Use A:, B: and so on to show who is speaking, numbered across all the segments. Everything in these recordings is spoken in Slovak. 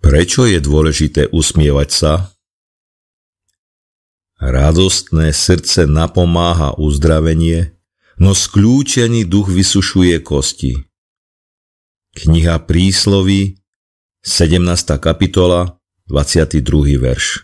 A: Prečo je dôležité usmievať sa? Radostné srdce napomáha uzdravenie, no skľúčený duch vysušuje kosti. Kniha Prísloví, 17. kapitola, 22. verš.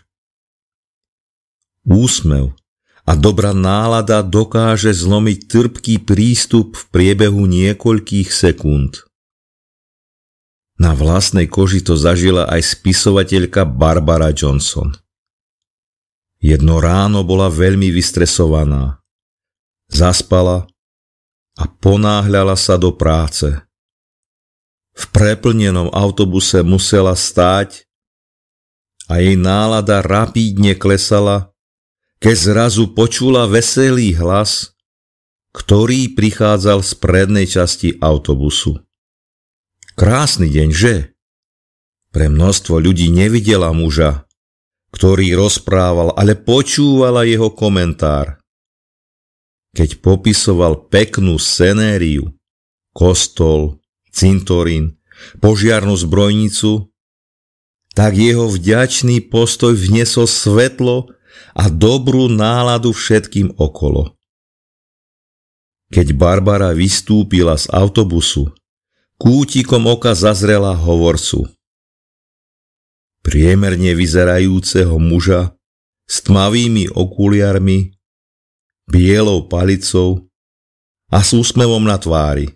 A: Úsmev a dobrá nálada dokáže zlomiť trpký prístup v priebehu niekoľkých sekúnd. Na vlastnej koži to zažila aj spisovateľka Barbara Johnson. Jedno ráno bola veľmi vystresovaná. Zaspala a ponáhľala sa do práce. V preplnenom autobuse musela stáť a jej nálada rapídne klesala, keď zrazu počula veselý hlas, ktorý prichádzal z prednej časti autobusu. Krásny deň, že? Pre množstvo ľudí nevidela muža, ktorý rozprával, ale počúvala jeho komentár. Keď popisoval peknú scenériu, kostol, cintorín, požiarnu zbrojnicu, tak jeho vďačný postoj vniesol svetlo a dobrú náladu všetkým okolo. Keď Barbara vystúpila z autobusu, kútikom oka zazrela hovorcu. Priemerne vyzerajúceho muža s tmavými okuliarmi, bielou palicou a s úsmevom na tvári.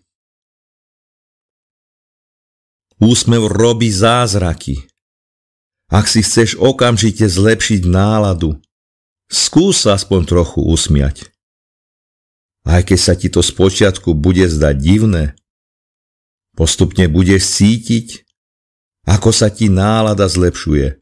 A: Úsmev robí zázraky. Ak si chceš okamžite zlepšiť náladu, skús sa aspoň trochu usmiať. Aj keď sa ti to spočiatku bude zdať divné, postupne budeš cítiť, ako sa ti nálada zlepšuje.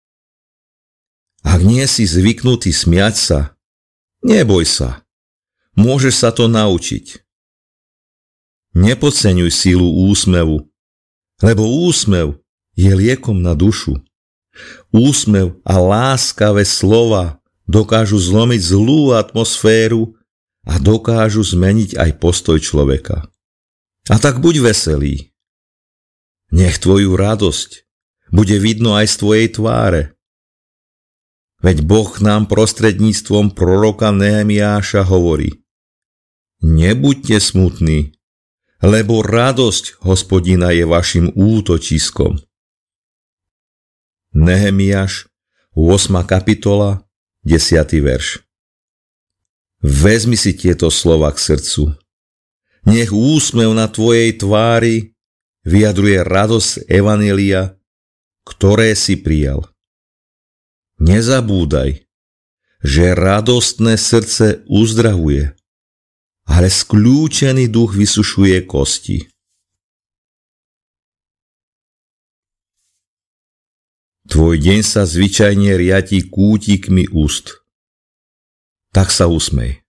A: Ak nie si zvyknutý smiať sa, neboj sa, môžeš sa to naučiť. Nepodceňuj sílu úsmevu, lebo úsmev je liekom na dušu. Úsmev a láskavé slova dokážu zlomiť zlú atmosféru a dokážu zmeniť aj postoj človeka. A tak buď veselý. Nech tvoju radosť bude vidno aj z tvojej tváre. Veď Boh nám prostredníctvom proroka Nehemiáša hovorí: Nebuďte smutní, lebo radosť Hospodina je vašim útočiskom. Nehemiáš, 8. kapitola, 10. verš. Vezmi si tieto slova k srdcu. Nech úsmev na tvojej tvári vyjadruje radosť evanjelia, ktoré si prijal. Nezabúdaj, že radostné srdce uzdravuje, ale skľúčený duch vysušuje kosti. Tvoj deň sa zvyčajne riati kútikmi úst. Tak sa usmej.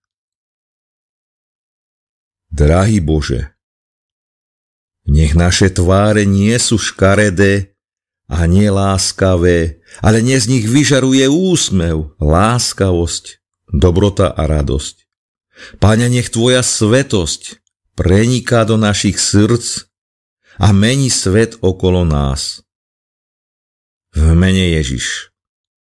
A: Drahý Bože, nech naše tváre nie sú škaredé a neláskavé, ale nech z nich vyžaruje úsmev, láskavosť, dobrota a radosť. Páne, nech Tvoja svetosť preniká do našich srdc a mení svet okolo nás. V mene Ježiš.